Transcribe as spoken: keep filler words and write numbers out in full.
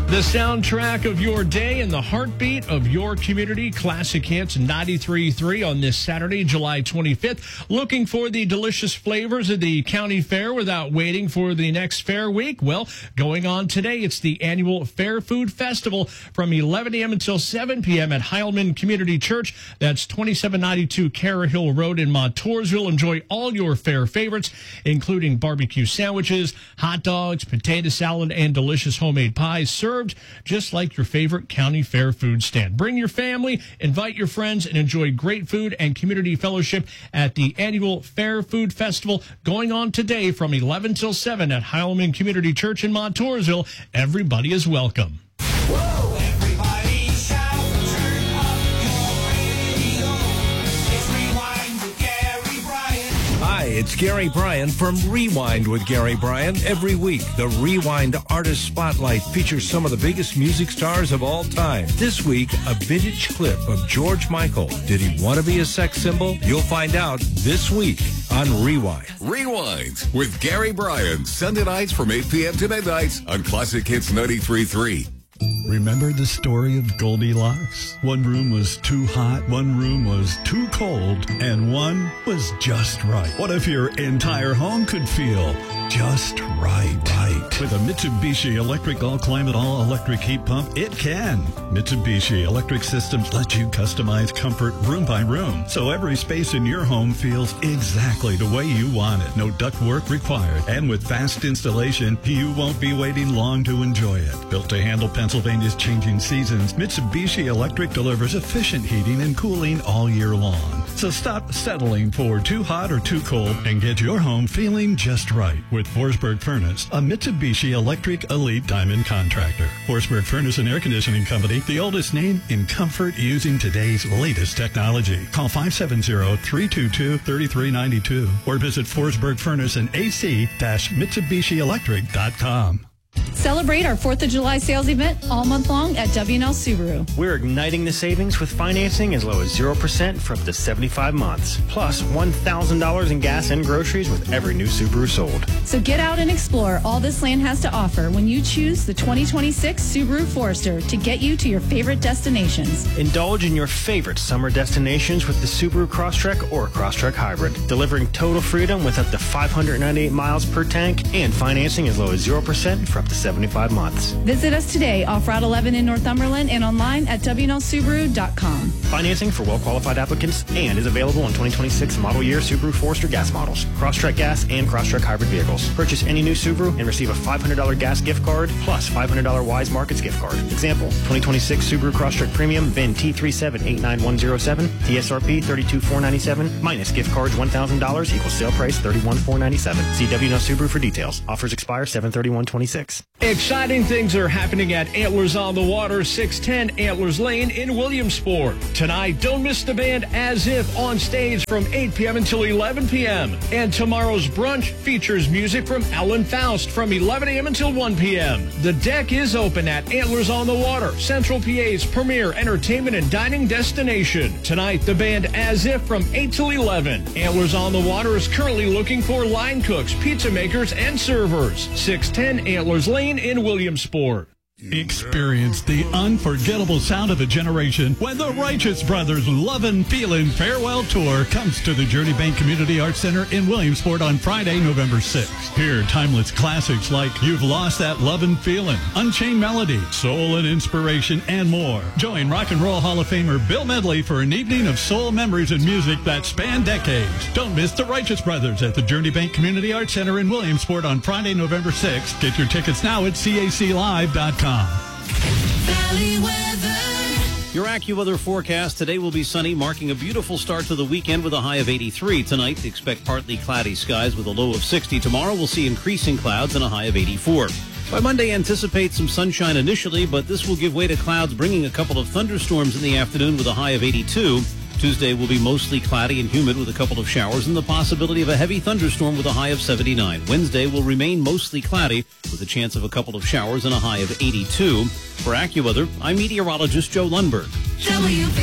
The soundtrack of your day and the heartbeat of your community. Classic Hits ninety-three point three on this Saturday, July twenty-fifth. Looking for the delicious flavors of the county fair without waiting for the next fair week? Well, going on today, it's the annual Fair Food Festival from eleven a.m. until seven p.m. at Heilman Community Church. That's twenty-seven ninety-two Cara Hill Road in Montoursville. Enjoy all your fair favorites, including barbecue sandwiches, hot dogs, potato salad, and delicious homemade pies served just like your favorite county fair food stand. Bring your family, invite your friends, and enjoy great food and community fellowship at the annual Fair Food Festival going on today from eleven till seven at Heilman Community Church in Montoursville. Everybody is welcome. Whoa, everybody shout, turn up your radio. It's Rewind with Gary Bryan. Hi, it's Gary Bryan from Rewind with Gary Bryan. Every week, the Rewind Artist Spotlight features some of the biggest music stars of all time. This week, a vintage clip of George Michael. Did he want to be a sex symbol? You'll find out this week on Rewind. Rewind with Gary Bryan, Sunday nights from eight p.m. to midnight on Classic Hits ninety-three point three. Remember the story of Goldilocks? One room was too hot, one room was too cold, and one was just right. What if your entire home could feel just right? Right. With a Mitsubishi electric all-climate, all-electric heat pump, it can. Mitsubishi Electric Systems let you customize comfort room by room, so every space in your home feels exactly the way you want it. No ductwork required. And with fast installation, you won't be waiting long to enjoy it. Built to handle Pennsylvania's changing seasons, Mitsubishi Electric delivers efficient heating and cooling all year long. So stop settling for too hot or too cold and get your home feeling just right with Forsberg Furnace, a Mitsubishi Electric Elite Diamond contractor. Forsberg Furnace and Air Conditioning Company, the oldest name in comfort using today's latest technology. Call five seven zero, three two two, three three nine two or visit Forsberg Furnace and A C Mitsubishi Electric dot com. Celebrate our fourth of July sales event all month long at W and L Subaru. We're igniting the savings with financing as low as zero percent for up to seventy-five months. Plus one thousand dollars in gas and groceries with every new Subaru sold. So get out and explore all this land has to offer when you choose the twenty twenty-six Subaru Forester to get you to your favorite destinations. Indulge in your favorite summer destinations with the Subaru Crosstrek or Crosstrek Hybrid. Delivering total freedom with up to five hundred ninety-eight miles per tank and financing as low as zero percent for up to seventy-five months. Visit us today off Route eleven in Northumberland and online at W N L Subaru dot com. Financing for well-qualified applicants and is available on twenty twenty-six model year Subaru Forester gas models, Crosstrek gas, and Crosstrek hybrid vehicles. Purchase any new Subaru and receive a five hundred dollars gas gift card plus five hundred dollars Wise Markets gift card. Example, twenty twenty-six Subaru Crosstrek Premium, V I N T three seven eight nine one zero seven, T S R P thirty-two thousand four hundred ninety-seven dollars, minus gift cards one thousand dollars equals sale price thirty-one thousand four hundred ninety-seven dollars. See W N L Subaru for details. Offers expire seven thirty-one twenty-six. Exciting things are happening at Antlers on the Water, six ten Antlers Lane in Williamsport. Tonight, don't miss the band As If on stage from eight p.m. until eleven p.m. And tomorrow's brunch features music from Alan Faust from eleven a.m. until one p.m. The deck is open at Antlers on the Water, Central P A's premier entertainment and dining destination. Tonight, the band As If from eight till eleven. Antlers on the Water is currently looking for line cooks, pizza makers, and servers. six ten Antlers Lane in Williamsport. Experience the unforgettable sound of a generation when the Righteous Brothers Lovin' Feelin' Farewell Tour comes to the Journey Bank Community Arts Center in Williamsport on Friday, November sixth. Hear timeless classics like You've Lost That Lovin' Feelin', Unchained Melody, Soul and Inspiration, and more. Join Rock and Roll Hall of Famer Bill Medley for an evening of soul memories and music that span decades. Don't miss the Righteous Brothers at the Journey Bank Community Arts Center in Williamsport on Friday, November sixth. Get your tickets now at C A C live dot com. Valley weather. Your AccuWeather forecast today will be sunny, marking a beautiful start to the weekend with a high of eighty-three. Tonight, expect partly cloudy skies with a low of sixty. Tomorrow, we'll see increasing clouds and a high of eighty-four. By Monday, anticipate some sunshine initially, but this will give way to clouds, bringing a couple of thunderstorms in the afternoon with a high of eighty-two. Tuesday will be mostly cloudy and humid with a couple of showers and the possibility of a heavy thunderstorm with a high of seventy-nine. Wednesday will remain mostly cloudy with a chance of a couple of showers and a high of eighty-two. For AccuWeather, I'm meteorologist Joe Lundberg. W